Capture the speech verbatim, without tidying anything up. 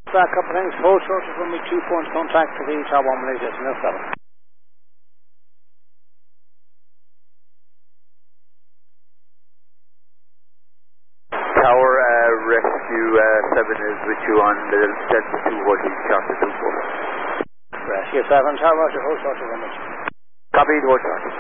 A couple of things. Hold sources from me, two phones, contact to the Tower one Malaysia, no seven. Tower uh, Rescue uh, seven is with you on the Delta two voltage, chapter two four. Rescue seven, Tower Roger, hold sources from me. Copy, hold sources.